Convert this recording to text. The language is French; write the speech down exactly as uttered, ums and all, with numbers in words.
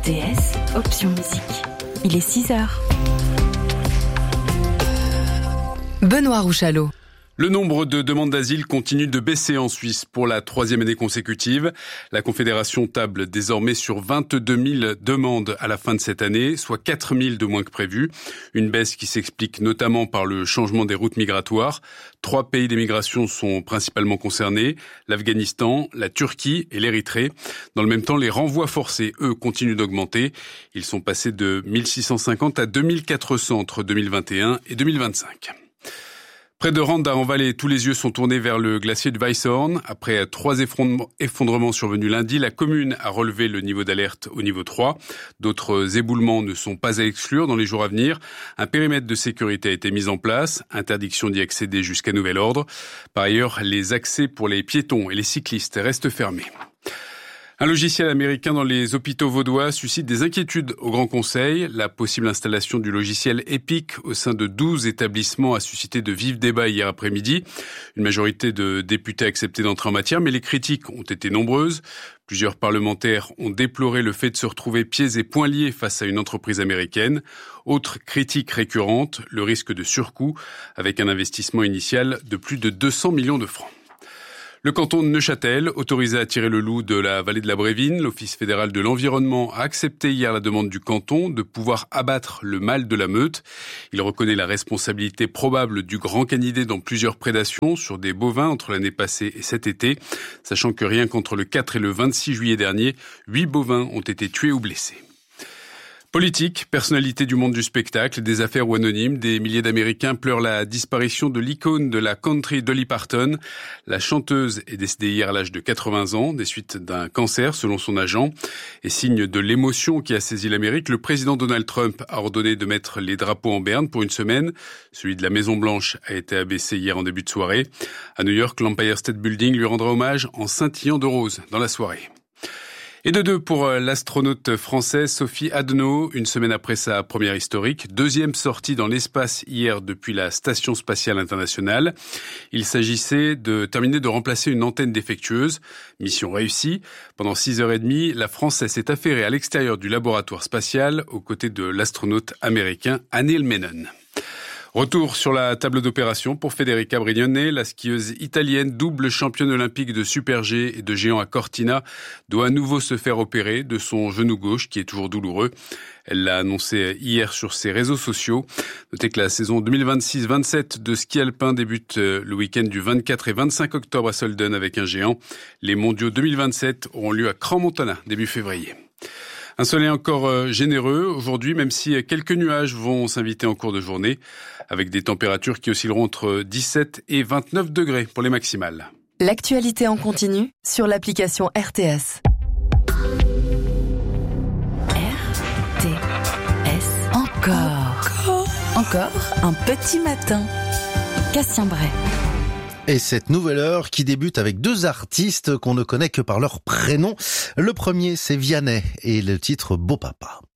R T S, option musique. Il est six heures. Benoît Rouchalot. Le nombre de demandes d'asile continue de baisser en Suisse pour la troisième année consécutive. La Confédération table désormais sur vingt-deux mille demandes à la fin de cette année, soit quatre mille de moins que prévu. Une baisse qui s'explique notamment par le changement des routes migratoires. Trois pays d'émigration sont principalement concernés, l'Afghanistan, la Turquie et l'Érythrée. Dans le même temps, les renvois forcés, eux, continuent d'augmenter. Ils sont passés de mille six cent cinquante à deux mille quatre cents entre deux mille vingt et un et deux mille vingt-cinq. Près de Randa, en Valais, tous les yeux sont tournés vers le glacier de Weisshorn. Après trois effondrements survenus lundi, la commune a relevé le niveau d'alerte au niveau trois. D'autres éboulements ne sont pas à exclure dans les jours à venir. Un périmètre de sécurité a été mis en place, interdiction d'y accéder jusqu'à nouvel ordre. Par ailleurs, les accès pour les piétons et les cyclistes restent fermés. Un logiciel américain dans les hôpitaux vaudois suscite des inquiétudes au Grand Conseil. La possible installation du logiciel Epic au sein de douze établissements a suscité de vifs débats hier après-midi. Une majorité de députés a accepté d'entrer en matière, mais les critiques ont été nombreuses. Plusieurs parlementaires ont déploré le fait de se retrouver pieds et poings liés face à une entreprise américaine. Autre critique récurrente, le risque de surcoût, avec un investissement initial de plus de deux cents millions de francs. Le canton de Neuchâtel, autorisé à tirer le loup de la vallée de la Brévine, l'Office fédéral de l'environnement a accepté hier la demande du canton de pouvoir abattre le mâle de la meute. Il reconnaît la responsabilité probable du grand canidé dans plusieurs prédations sur des bovins entre l'année passée et cet été, sachant que rien qu'entre le quatre et le vingt-six juillet dernier, huit bovins ont été tués ou blessés. Politique, personnalité du monde du spectacle, des affaires ou anonymes, des milliers d'Américains pleurent la disparition de l'icône de la country Dolly Parton. La chanteuse est décédée hier à l'âge de quatre-vingts ans, des suites d'un cancer selon son agent. Et signe de l'émotion qui a saisi l'Amérique, le président Donald Trump a ordonné de mettre les drapeaux en berne pour une semaine. Celui de la Maison-Blanche a été abaissé hier en début de soirée. À New York, l'Empire State Building lui rendra hommage en scintillant de rose dans la soirée. Et de deux pour l'astronaute française Sophie Adenau, une semaine après sa première historique, deuxième sortie dans l'espace hier depuis la Station spatiale internationale. Il s'agissait de terminer de remplacer une antenne défectueuse. Mission réussie. Pendant six heures trente, la Française s'est affairée à l'extérieur du laboratoire spatial aux côtés de l'astronaute américain Neil Menon. Retour sur la table d'opération pour Federica Brignone, la skieuse italienne, double championne olympique de super G et de géant à Cortina, doit à nouveau se faire opérer de son genou gauche qui est toujours douloureux. Elle l'a annoncé hier sur ses réseaux sociaux. Notez que la saison deux mille vingt-six vingt-sept de ski alpin débute le week-end du vingt-quatre et vingt-cinq octobre à Solden avec un géant. Les mondiaux deux mille vingt-sept auront lieu à Crans-Montana début février. Un soleil encore généreux aujourd'hui, même si quelques nuages vont s'inviter en cours de journée, avec des températures qui oscilleront entre dix-sept et vingt-neuf degrés pour les maximales. L'actualité en continu sur l'application R T S. R T S. Encore. Encore. Encore un petit matin. Cassien Bray. Et cette nouvelle heure qui débute avec deux artistes qu'on ne connaît que par leur prénom. Le premier, c'est Vianney et le titre Beau Papa.